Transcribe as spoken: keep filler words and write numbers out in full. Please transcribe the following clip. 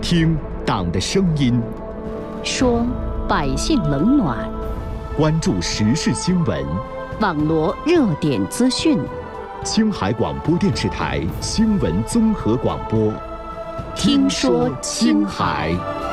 听党的声音， 说百姓冷暖， 关注时事新闻， 网罗热点资讯。 青海广播电视台新闻综合广播， 听说青海。